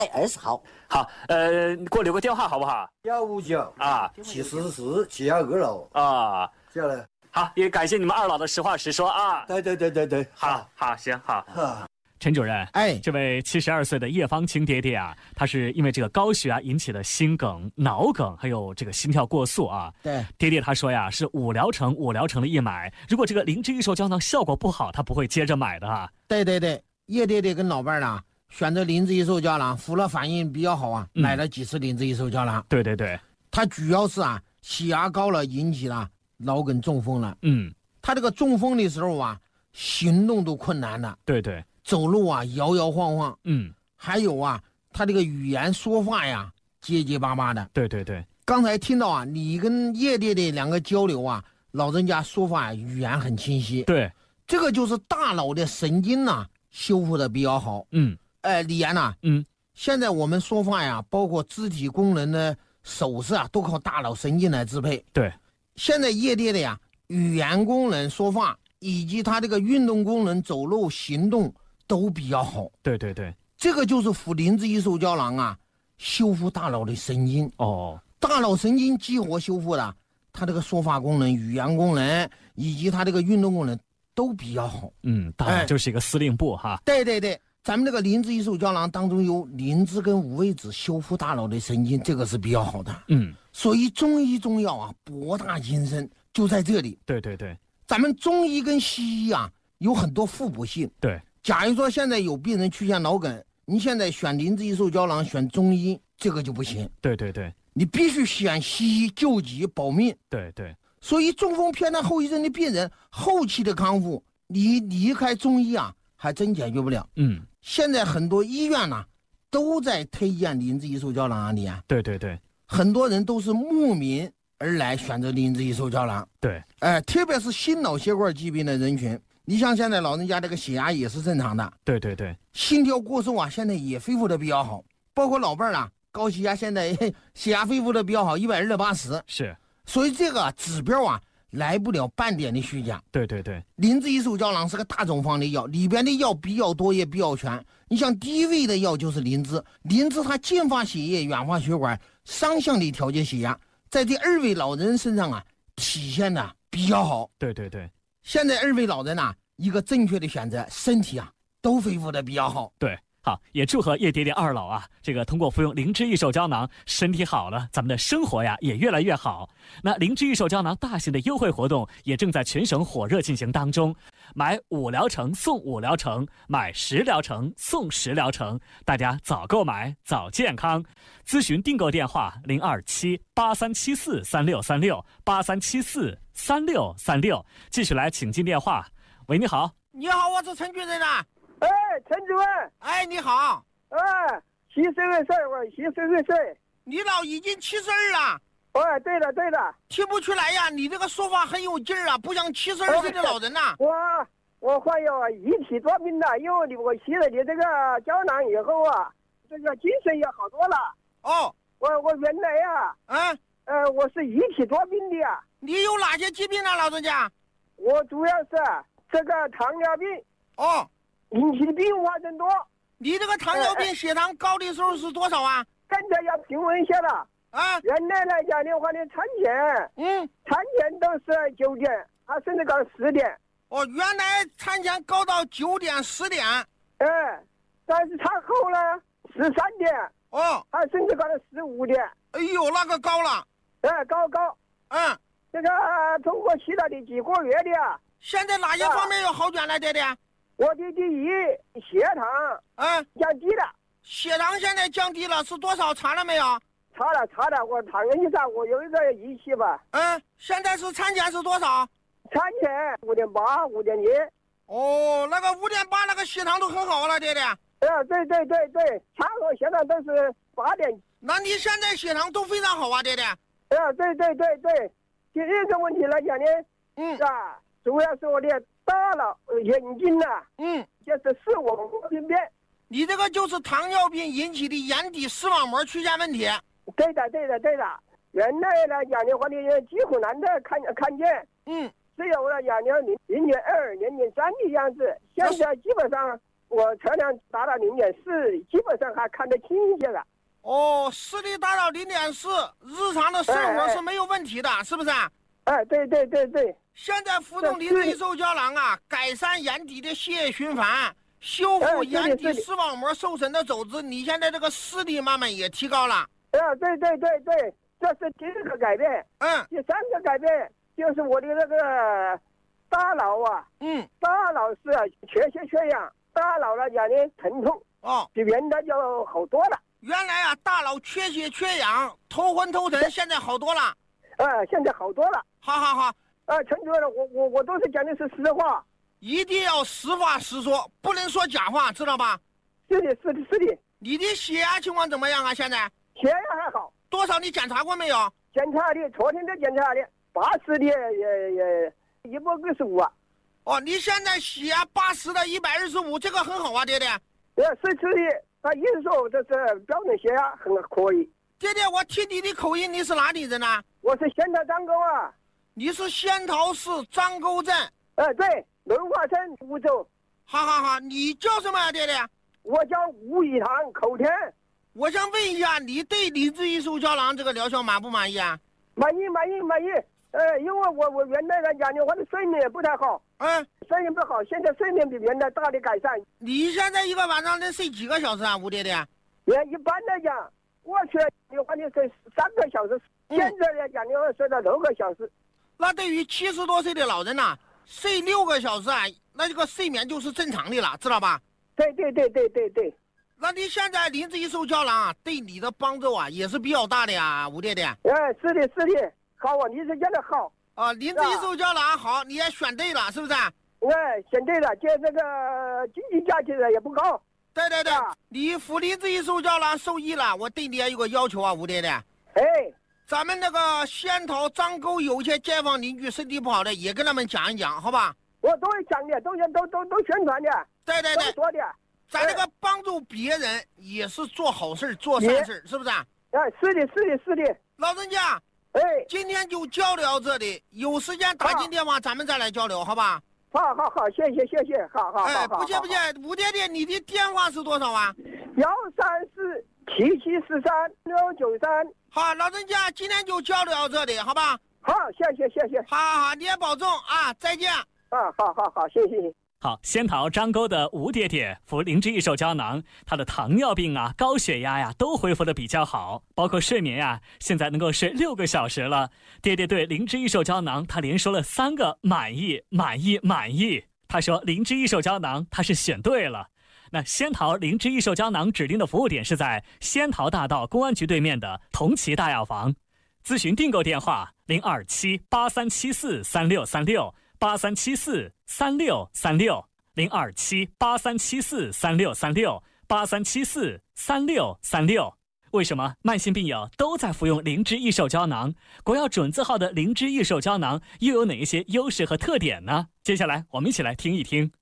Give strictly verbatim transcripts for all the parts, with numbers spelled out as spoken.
二十号。 好，呃，给我留个电话好不好？ 幺五九啊， 七四四七幺二六啊， 下来。 好，也感谢你们二老的实话实说啊。 对对对对对， 好，好，行，好。 啊， 陈主任， 哎， 这位七十二岁的叶方清爹爹啊，他是因为这个高血压引起的心梗、脑梗，还有这个心跳过速啊。 对， 爹爹他说呀，是五疗程五疗程的一买，如果这个灵芝益寿胶囊效果不好，他不会接着买的啊。 对对对，叶爹爹跟老伴儿呢，选择灵芝益寿胶囊，服了反应比较好啊， 嗯、 买了几次灵芝益寿胶囊。 对对对， 他主要是啊，血压高了引起了脑梗中风了。 嗯， 他这个中风的时候啊，行动都困难了。 对对。 走路啊摇摇晃晃， 嗯， 还有啊，他这个语言说话呀结结巴巴的。 对对对， 刚才听到啊，你跟叶爹爹两个交流啊，老人家说话语言很清晰。 对， 这个就是大脑的神经呐、啊、修复的比较好。 嗯， 哎，李岩呐， 嗯， 现在我们说话呀，包括肢体功能的手势啊，都靠大脑神经来支配。 对， 现在叶爹爹呀，语言功能说话以及他这个运动功能走路行动都比较好。 对对对， 这个就是辅灵芝益寿胶囊啊，修复大脑的神经。 哦， 大脑神经激活修复的，它这个说话功能、语言功能以及它这个运动功能都比较好。 嗯，大脑就是一个司令部、哎、哈。 对对对，咱们这个灵芝益寿胶囊当中有灵芝跟五味子修复大脑的神经，这个是比较好的。 嗯， 所以中医中药啊，博大精深，就在这里。 对对对， 咱们中医跟西医啊有很多互补性。 对。 假如说现在有病人出现脑梗，你现在选灵芝益寿胶囊选中医，这个就不行。 对对对， 你必须选西医救急保命。 对对， 所以中风偏瘫后遗症的病人后期的康复，你离开中医啊，还真解决不了。 嗯， 现在很多医院呢、啊、都在推荐灵芝益寿胶囊啊，你啊， 对对对， 很多人都是慕名而来选择灵芝益寿胶囊。 对， 哎、呃，特别是心脑血管疾病的人群。你像现在老人家这个血压也是正常的， 对对对， 心跳过速啊，现在也恢复的比较好，包括老伴儿啊，高血压现在血压恢复的比较好，一百二十八十， 是， 所以这个指标啊，来不了半点的虚假。 对对对， 灵芝益寿胶囊是个大种方的药，里边的药比较多也比较全。你像低位的药就是灵芝，灵芝它净化血液、软化血管，双向的调节血压，在这二位老人身上啊，体现的比较好。 对对对。 现在二位老人啊，一个正确的选择，身体啊都恢复的比较好。 对，好，也祝贺叶爹爹二老啊，这个通过服用灵芝益寿胶囊，身体好了，咱们的生活呀也越来越好。那灵芝益寿胶囊大型的优惠活动也正在全省火热进行当中，买五疗程送五疗程，买十疗程送十疗程，大家早购买早健康。咨询订购电话零二七八三七四三六三六八三七四三六三六，继续来请进电话。喂，你好。 你好，我是陈主任啊。 哎，陈主任。 哎，你好。 哎，七十二岁，我七十二岁。 你老已经七十二了。 哎，对了对了。 听不出来呀，你这个说话很有劲儿啊，不像七十二岁的老人呐、啊。 我我患有一体多病的，因为我吸了你这个胶囊以后啊，这个精神也好多了。 哦， 我我原来呀、 啊，嗯， 呃，我是一体多病的呀。 你有哪些疾病啊，老人家？ 我主要是这个糖尿病。 哦， 引起的并发症多。 你这个糖尿病血糖高的时候是多少啊？ 现在要平稳下了。 啊， 原来来讲的话呢，产前， 嗯， 产前都是九点，他甚至到十点。 哦，原来产前高到九点、十点。 哎，但是产后呢，十三点。 哦， 他甚至高到十五点。 哎呦，那个高了。 哎，高高。 嗯， 这个通过吸了的几个月的啊。 现在哪些方面有好转了，爹爹？ 我的第一血糖， 嗯， 降低了。 血糖现在降低了，是多少？查了没有？ 查了查了，我躺一下，我有一个仪器吧。 嗯，现在是产前是多少？ 产前五点八，五点一。 哦，那个五点八，那个血糖都很好了，爹爹。 呃，对对对对，产后血糖都是八点。 那你现在血糖都非常好啊，爹爹。 呃，对对对对，第二个问题来讲呢， 嗯， 是吧？主要是我的大脑、眼睛呐、啊， 嗯， 就是视网膜病变。 你这个就是糖尿病引起的眼底视网膜出现问题。 对的，对的，对的。原来来讲的话呢，几乎难得看看见。 嗯， 只有来讲呢，零零点二、零点三的样子。现在基本上我车辆达到零点四，基本上还看得清一些了。 哦，视力达到零点四，日常的生活是没有问题的，哎哎是不是？ 哎，对对对对。 现在服用磷脂益寿胶囊啊，改善眼底的血液循环，修复眼底视网膜受损的组织，你现在这个视力慢慢也提高了。 啊，对对对对，这是第二个改变。 嗯。 第三个改变就是我的那个大脑啊， 嗯， 大脑是缺血缺氧，大脑呢有点疼痛。 哦， 比原来就好多了。 原来啊，大脑缺血缺氧，头昏头疼，现在好多了。 啊，现在好多了。 好好好。 啊，陈主任，我我我都是讲的是实话， 一定要实话实说，不能说假话，知道吧？ 是的，是的，是的。 你的血压情况怎么样啊？现在？ 血压还好。 多少？你检查过没有？ 检查的，昨天都检查的，八十的也也一百二十五啊。 哦，你现在血压八十的一百二十五，这个很好啊，爹爹。 呃，是是的，他医生说这是标准血压，很可以。 爹爹，我听你的口音，你是哪里人呢、啊？ 我是仙桃张沟啊。 你是仙桃市张沟镇？ 呃，对，文化村梧州。 好好好，你叫什么啊，爹爹？ 我叫吴以堂，口天。 我想问一下，你对磷脂益寿胶囊这个疗效满不满意啊？ 满意，满意，满意。呃，因为我我原来的眼睛我的睡眠不太好， 嗯， 睡眠不好，现在睡眠比原来大的改善。 你现在一个晚上能睡几个小时啊，吴爹爹？ 也一般来讲，过去的话你睡三个小时， 嗯、 现在的讲你要睡到六个小时。 那对于七十多岁的老人呐、啊，睡六个小时啊，那这个睡眠就是正常的了，知道吧？ 对对对对对对。 那你现在磷脂益寿胶囊啊，对你的帮助啊也是比较大的呀，吴爹爹。 哎，是的，是的，好啊，你是讲的好啊。磷脂益寿胶囊好，你也选对了，是不是？ 哎，选对了，这这个经济价值也不高。 对对对，啊、你服磷脂益寿胶囊受益了，我对你也有个要求啊，吴爹爹。 哎。 咱们那个仙桃张沟有些街坊邻居身体不好的，也跟他们讲一讲，好吧？ 我都会讲的，都都都都宣传的。 对对对， 都说的。 咱这个帮助别人也是做好事做善事，是不是？ 啊，是的，是的，是的。 老人家， 哎， 今天就交流到这里，有时间打进电话，咱们再来交流，好吧？ 好好好，谢谢谢谢，好好好。 哎，不谢不谢，吴爹爹，你的电话是多少啊？ 幺三四七七四三六九三。 好，老人家，今天就交流到这里，好吧？ 好，谢谢谢谢。 好好好，你也保重啊，再见。 啊，好好好，谢谢。 好，仙桃张沟的吴爹爹服磷脂益寿胶囊，他的糖尿病啊、高血压呀都恢复的比较好，包括睡眠呀，现在能够睡六个小时了。爹爹对磷脂益寿胶囊，他连说了三个满意、满意、满意。他说磷脂益寿胶囊他是选对了。那仙桃磷脂益寿胶囊指定的服务点是在仙桃大道公安局对面的同齐大药房，咨询订购电话零二七八三七四三六三六。八三七四三六三六零二七八三七四三六三六八三七四三六三六。为什么慢性病友都在服用磷脂益寿胶囊？国药准字号的磷脂益寿胶囊又有哪一些优势和特点呢？接下来我们一起来听一听。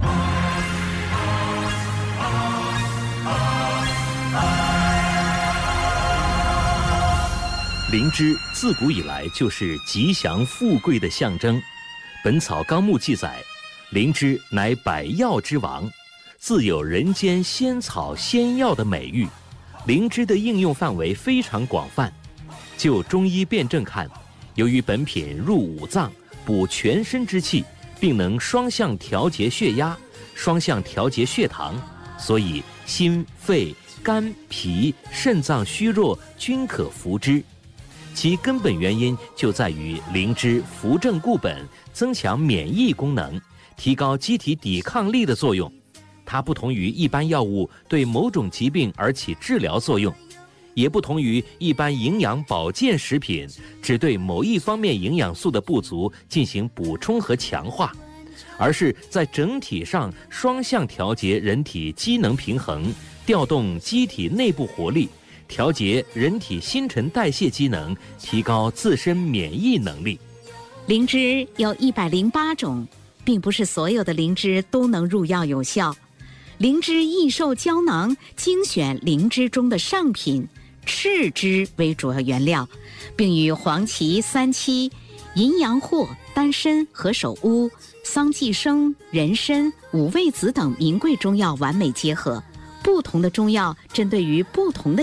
灵芝自古以来就是吉祥富贵的象征。本草纲目记载，灵芝乃百药之王，自有人间仙草仙药的美誉。灵芝的应用范围非常广泛。就中医辨证看，由于本品入五脏，补全身之气，并能双向调节血压、双向调节血糖，所以心、肺、肝、脾、肾脏虚弱均可服之。其根本原因就在于灵芝扶正固本，增强免疫功能，提高机体抵抗力的作用。它不同于一般药物对某种疾病而起治疗作用，也不同于一般营养保健食品只对某一方面营养素的不足进行补充和强化，而是在整体上双向调节人体机能平衡，调动机体内部活力，调节人体新陈代谢机能，提高自身免疫能力。 灵芝有一百零八种，并不是所有的灵芝都能入药有效。灵芝益寿胶囊精选灵芝中的上品赤芝为主要原料，并与黄芪、三七、 淫阳藿、丹参、何首乌、桑寄生、人参、五味子等名贵中药完美结合，不同的中药针对于不同的